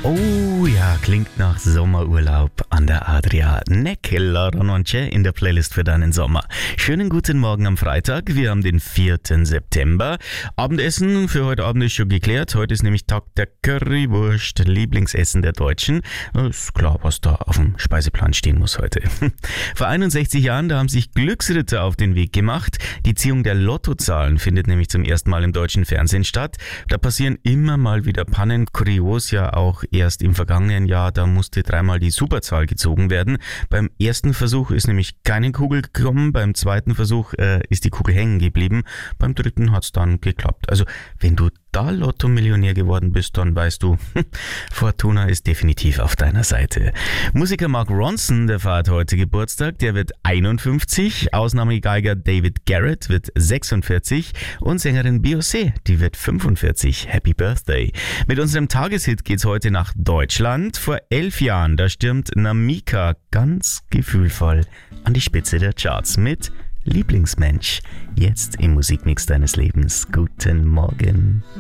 Oh ja, klingt nach Sommerurlaub an der Adria. Neck la noche in der Playlist für deinen Sommer. Schönen guten Morgen am Freitag. Wir haben den 4. September. Abendessen für heute Abend ist schon geklärt. Heute ist nämlich Tag der Currywurst, Lieblingsessen der Deutschen. Ist klar, was da auf dem Speiseplan stehen muss heute. Vor 61 Jahren, da haben sich Glücksritter auf den Weg gemacht. Die Ziehung der Lottozahlen findet nämlich zum ersten Mal im deutschen Fernsehen statt. Da passieren immer mal wieder Pannen. Kurios ja auch erst im vergangenen Jahr, da musste dreimal die Superzahl gezogen werden. Beim ersten Versuch ist nämlich keine Kugel gekommen, beim zweiten Versuch ist die Kugel hängen geblieben, beim dritten hat es dann geklappt. Also wenn du da Lotto-Millionär geworden bist, dann weißt du, Fortuna ist definitiv auf deiner Seite. Musiker Mark Ronson, der feiert heute Geburtstag, der wird 51, Ausnahmegeiger David Garrett wird 46 und Sängerin Beyoncé, die wird 45. Happy Birthday. Mit unserem Tageshit geht's heute nach Deutschland. Vor 11 Jahren, da stürmt Namika ganz gefühlvoll an die Spitze der Charts mit Lieblingsmensch. Jetzt im Musikmix deines Lebens. Guten Morgen.